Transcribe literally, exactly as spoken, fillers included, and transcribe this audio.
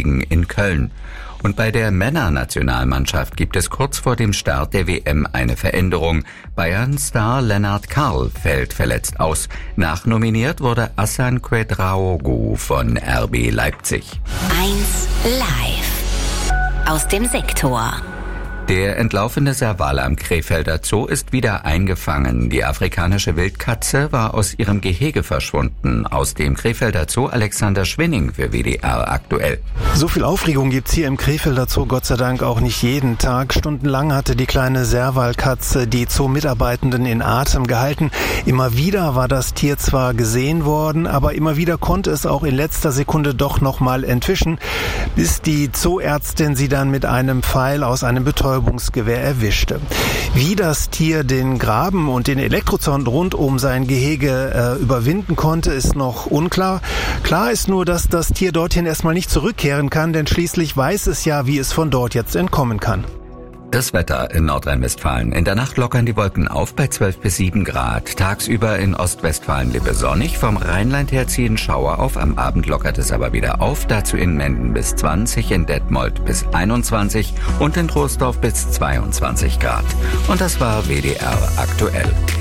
Liegen in Köln. Und bei der Männernationalmannschaft gibt es kurz vor dem Start der W M eine Veränderung. Bayern-Star Lennart Karl fällt verletzt aus. Nachnominiert wurde Hasan Cuadraogo von R B Leipzig. eins live aus dem Sektor. Der entlaufene Serval am Krefelder Zoo ist wieder eingefangen. Die afrikanische Wildkatze war aus ihrem Gehege verschwunden. Aus dem Krefelder Zoo Alexander Schwinning für W D R aktuell. So viel Aufregung gibt's hier im Krefelder Zoo Gott sei Dank auch nicht jeden Tag. Stundenlang hatte die kleine Servalkatze die Zoo-Mitarbeitenden in Atem gehalten. Immer wieder war das Tier zwar gesehen worden, aber immer wieder konnte es auch in letzter Sekunde doch nochmal entwischen, bis die Zooärztin sie dann mit einem Pfeil aus einem Betäubungsgewehr erwischte. Wie das Tier den Graben und den Elektrozaun rund um sein Gehege äh, überwinden konnte, ist noch unklar. Klar ist nur, dass das Tier dorthin erstmal nicht zurückkehren kann, denn schließlich weiß es ja, wie es von dort jetzt entkommen kann. Das Wetter in Nordrhein-Westfalen. In der Nacht lockern die Wolken auf bei zwölf bis sieben Grad. Tagsüber in Ostwestfalen-Lippe sonnig. Vom Rheinland her ziehen Schauer auf. Am Abend lockert es aber wieder auf. Dazu in Menden bis zwanzig, in Detmold bis einundzwanzig und in Troisdorf bis zweiundzwanzig Grad. Und das war W D R aktuell.